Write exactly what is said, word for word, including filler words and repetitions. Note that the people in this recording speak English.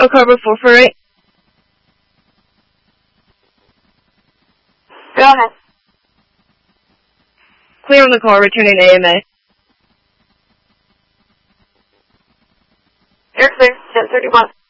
Oh, Cobra four four eight. Go ahead. Clear on the call, returning A M A. You're clear, ten thirty-one.